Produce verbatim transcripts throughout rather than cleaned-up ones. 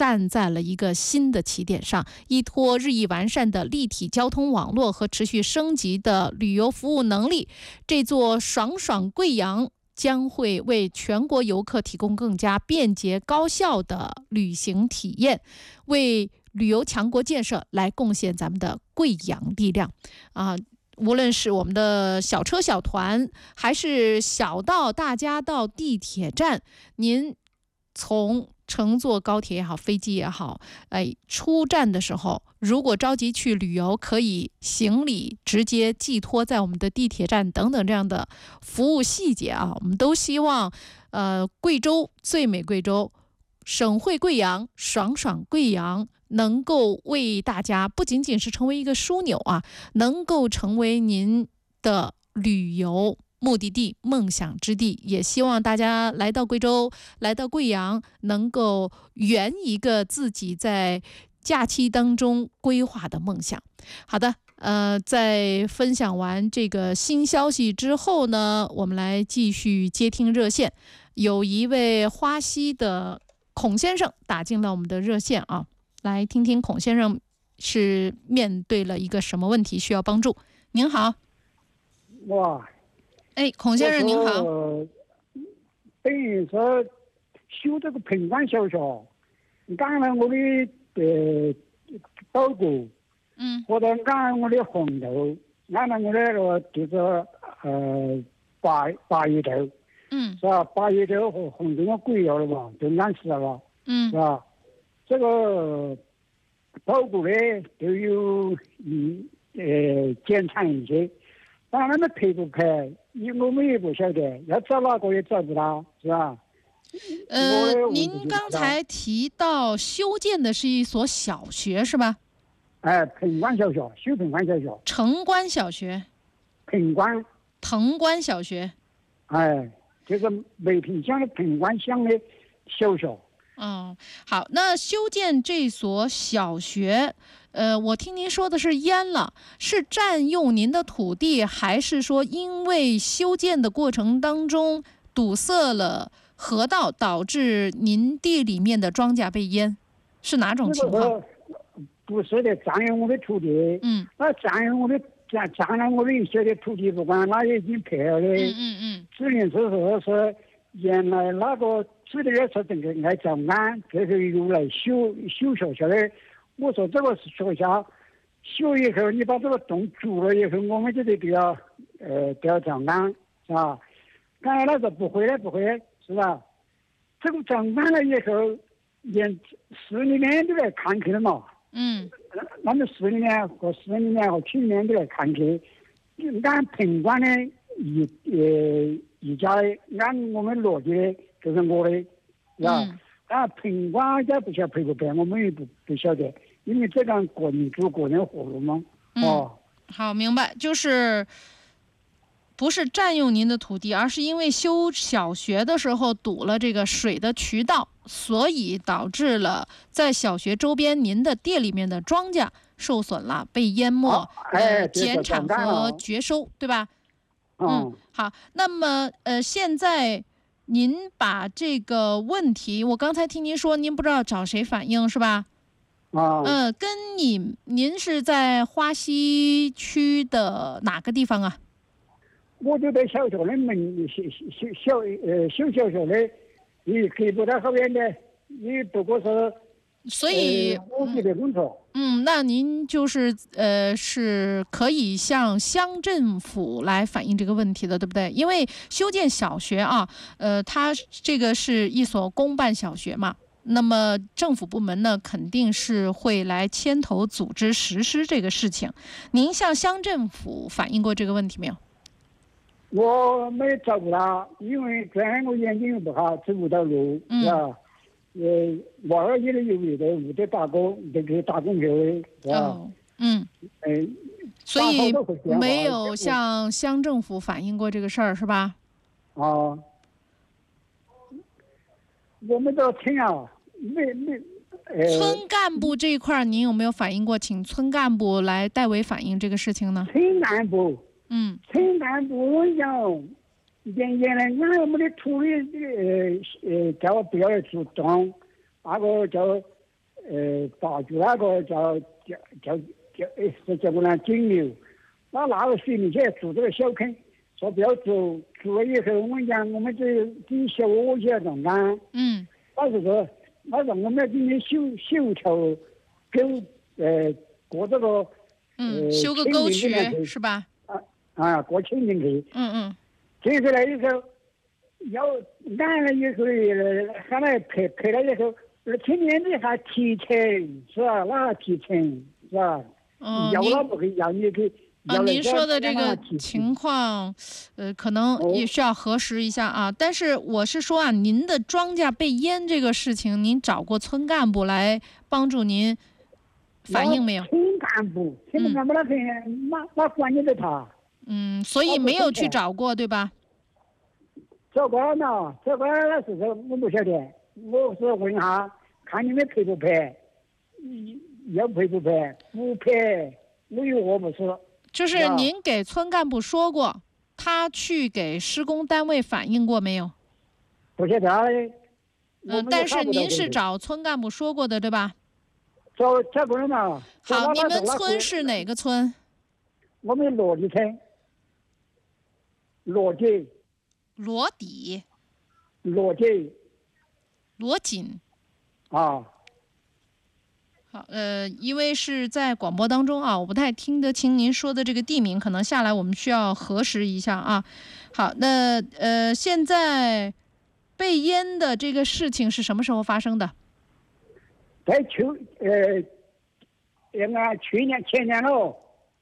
站在了一个新的起点上，依托日益完善的立体交通网络和持续升级的旅游服务能力，这座爽爽贵阳将会为全国游客提供更加便捷高效的旅行体验，为旅游强国建设来贡献咱们的贵阳力量啊！无论是我们的小车小团，还是小到大家到地铁站，您从乘坐高铁也好，飞机也好，哎，出站的时候，如果着急去旅游，可以行李直接寄托在我们的地铁站等等这样的服务细节啊，我们都希望，呃，贵州最美贵州，省会贵阳，爽爽贵阳，能够为大家不仅仅是成为一个枢纽啊，能够成为您的旅游目的地、梦想之地。也希望大家来到贵州，来到贵阳，能够圆一个自己在假期当中规划的梦想。好的，呃，在分享完这个新消息之后呢，我们来继续接听热线。有一位花溪的孔先生打进了我们的热线啊。来听听孔先生是面对了一个什么问题需要帮助。您好。 哇， 哎，孔先生您好。 等于说修这个平关小学，刚才我的呃包谷， 嗯， 或者按我的红头，按照我的那个就是呃八八月头， 嗯， 是吧？八月头和红头我贵了了嘛，都按时了吧， 嗯， 是吧？这个包谷呢都有嗯呃检查一些，但他们配不配，我们也不晓得，要找哪个也找不到，是吧？ 呃，您刚才提到修建的是一所小学是吧？ 哎，平关小学，修平关小学。 城关小学。 平关。 藤关小学。 哎，就是梅坪乡的平关乡的小学。 哦，好，那修建这所小学，呃，我听您说的是淹了，是占用您的土地，还是说因为修建的过程当中堵塞了河道，导致您地里面的庄稼被淹？是哪种情况？ 不是的，占用我的土地。 嗯， 那占用我的占占了我的一些的土地，不管那已经配了的。 嗯嗯嗯。 只能是说是原来那个。指的也是这个来照安，这是用来修修学校的。我说这个是学校修以后，你把这个洞筑了以后，我们这里都要呃都要照安，是吧？刚才他说不会的，不会的，是吧？这个照安了以后，连市里面都来看去了嘛。 嗯。 那么市里面和市里面和区里面都来看去，按平关的一呃一家按我们逻辑的。就是我的，是吧？啊，平关家不晓得赔不赔，我们也不不晓得，因为这个个人做个人活路嘛。哦、 嗯，好，明白，就是不是占用您的土地，而是因为修小学的时候堵了这个水的渠道，所以导致了在小学周边您的地里面的庄稼受损了，被淹没， 啊、哎， 呃，减产和绝收，对吧？ 嗯， 嗯，好，那么呃，现在。您把这个问题，我刚才听您说，您不知道找谁反映是吧？ 啊， 嗯，跟你，您是在花溪区的哪个地方啊？ 我就在小学的门，小小小呃小小学的，也可以不到后面的，也不过是。 所以， 我记得工作。 嗯，那您就是呃，是可以向乡政府来反映这个问题的，对不对？因为修建小学啊，呃，它这个是一所公办小学嘛，那么政府部门呢，肯定是会来牵头组织实施这个事情。您向乡政府反映过这个问题没有？ 我没找不到，因为这样我眼睛不好，走不到路， 嗯、 是吧？呃，娃儿也得有有的屋里打工，得给打工去，是吧？ 哦，嗯， 哎， 所以没有向乡政府反映过这个事儿，是吧？ 啊，我们这村啊，没没。呃、 村干部这一块，您有没有反映过，请村干部来代为反映这个事情呢？ 村干部， 嗯， 村干部我讲。原原来俺我们的土地呃呃叫不要来做庄，那个叫呃打住那个叫叫叫叫哎是叫我那金牛，那那个水里去筑这个小坑，说不要筑，筑了以后我们讲我们这这小窝去种干， 嗯， 那时候那时候我们今天修修条沟，呃过这个嗯， 呃修个沟渠是吧？ 啊啊，过清进去， 嗯嗯， 接下来以后要按了以后，喊来赔赔了以后，天天的还提成是吧？那还提成是吧？ 嗯， 要了不可以要你去。 啊，您说的这个情况，呃，可能也需要核实一下啊。哦、但是我是说啊，您的庄稼被淹这个事情，您找过村干部来帮助您反映没有？ 村干部，村干部那边那那管你的他。 嗯，所以没有去找过，对吧？ 找过呢，找过那时候我不晓得，我是问下，看你们赔不赔？要赔不赔？不赔，我有我不是。 就是您给村干部说过，他去给施工单位反映过没有？ 不晓得。 嗯，但是您是找村干部说过的，对吧？ 找找过了嘛。 好，你们村是哪个村？ 我们罗底村。罗底。 罗底。 罗底。 罗锦。 啊。 好，呃，因为是在广播当中啊，我不太听得清您说的这个地名，可能下来我们需要核实一下啊。好，那呃，现在被淹的这个事情是什么时候发生的？ 在去呃，应该去年前年了。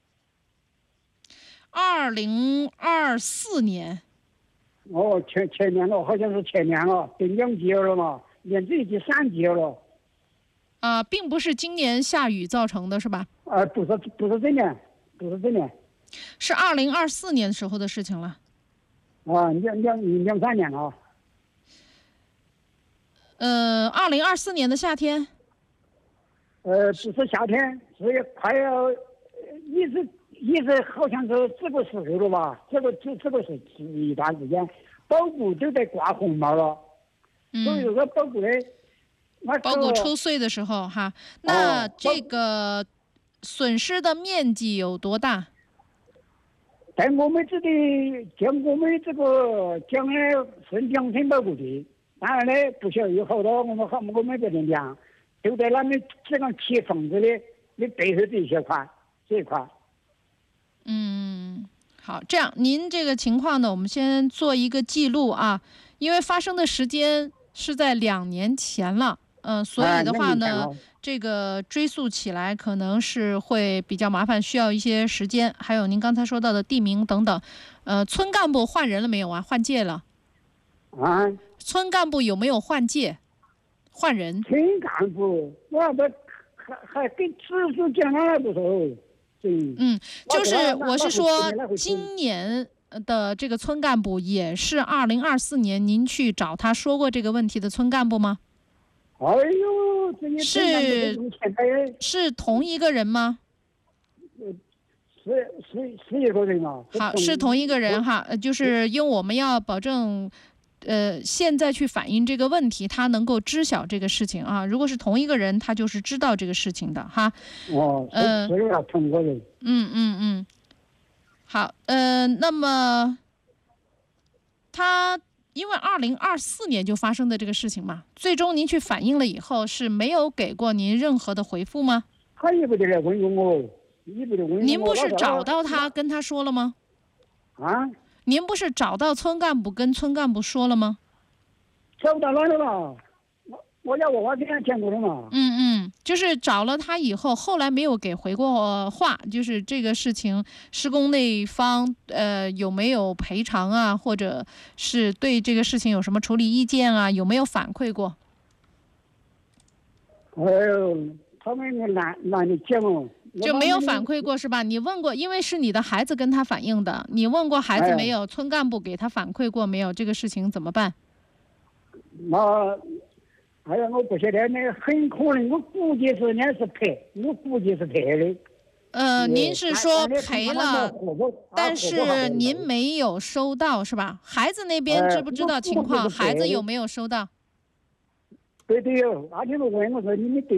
二零二四年。 哦，前前年了，好像是前年了，得两季了嘛，连这已经三季了。 啊、呃，并不是今年下雨造成的，是吧？ 呃，不是，不是这年，不是这年， 是二零二四年时候的事情了。 啊，两两两三年了。 呃，二零二四年的夏天。 呃，不是夏天，是快要，一直一直好像是这个时候了吧？这个这这个是一段时间，保谷都在挂红毛了， 嗯、 所以说保谷的。 包谷抽穗的时候哈，那这个损失的面积有多大？ 在我们这里，像我们这个讲的是两村保谷地，当然呢，不晓得有好多我们好我们这边讲，就在那边这个砌房子的的背后这一些块这一块。 嗯，好，这样您这个情况呢，我们先做一个记录啊，因为发生的时间是在两年前了。嗯、呃，所以的话呢，这个追溯起来可能是会比较麻烦，需要一些时间。还有您刚才说到的地名等等，呃，村干部换人了没有啊？换届了？ 啊？ 村干部有没有换届？换人？ 村干部，我这还还跟直属讲了不说。嗯嗯，就是我是说，今年的这个村干部也是二零二四年您去找他说过这个问题的村干部吗？ 哎呦，这是是同一个人吗？ 是是是一个人啊。 好，是同一个人哈，呃，就是因为我们要保证，呃，现在去反映这个问题，他能够知晓这个事情啊。如果是同一个人，他就是知道这个事情的哈。 哦，呃，是啊，同一个人。 嗯嗯嗯。好，呃，那么他。因为二零二四年就发生的这个事情嘛，最终您去反映了以后是没有给过您任何的回复吗？ 他也不得来问我，也不得问我。 您不是找到他跟他说了吗？ 啊？ 您不是找到村干部跟村干部说了吗？ 找到哪了了？我我要我我跟他讲过了嘛。 嗯嗯，就是找了他以后，后来没有给回过话，就是这个事情，施工那一方呃有没有赔偿啊，或者是对这个事情有什么处理意见啊，有没有反馈过？ 哎呦，他们哪哪里讲哦？ 就没有反馈过是吧？你问过，因为是你的孩子跟他反映的，你问过孩子没有？哎、村干部给他反馈过没有？这个事情怎么办？ 那。哎呀，我不晓得，那很可能，我估计是那是赔，我估计是赔的。 呃，您是说赔了，但是您没有收到是吧？孩子那边知不知道情况？孩子有没有收到？ 对对哟，那天我问我说你们对。